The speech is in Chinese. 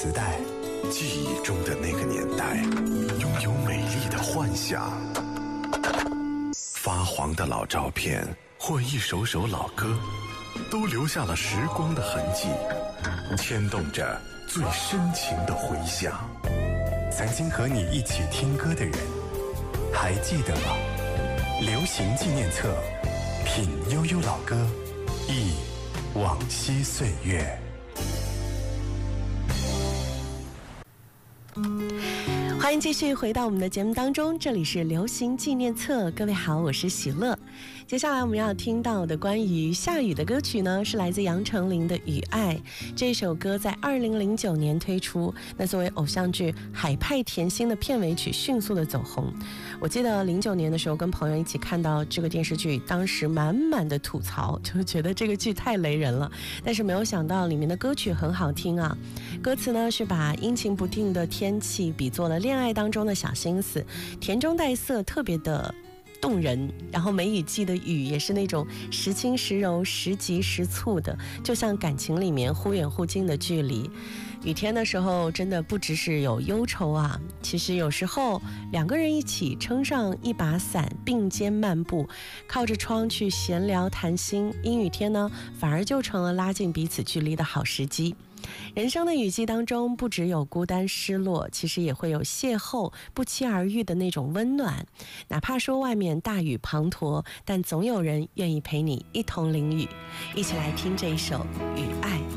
磁带， 记忆中的那个年代，拥有美丽的幻想。发黄的老照片或一首首老歌，都留下了时光的痕迹，牵动着最深情的回响。 曾经和你一起听歌的人，还记得吗？流行纪念册，品悠悠老歌，忆往昔岁月。 欢迎继续回到我们的节目当中，这里是流行纪念册。各位好，我是喜乐。接下来我们要听到的关于下雨的歌曲呢，是来自杨丞琳的《雨爱》。这首歌在2009年推出，那作为偶像剧《海派甜心》的片尾曲，迅速的走红。我记得09年的时候跟朋友一起看到这个电视剧，当时满满的吐槽，就觉得这个剧太雷人了。但是没有想到里面的歌曲很好听啊，歌词呢是把阴晴不定的天气比作了恋爱当中的小心思，甜中带涩，特别的动人。然后梅雨季的雨也是那种时轻时柔时急时促的，就像感情里面忽远忽近的距离。雨天的时候真的不只是有忧愁啊，其实有时候两个人一起撑上一把伞，并肩漫步，靠着窗去闲聊谈心，阴雨天呢反而就成了拉近彼此距离的好时机。人生的雨季当中，不只有孤单失落，其实也会有邂逅不期而遇的那种温暖。哪怕说外面大雨滂沱，但总有人愿意陪你一同淋雨。一起来听这一首《雨爱》。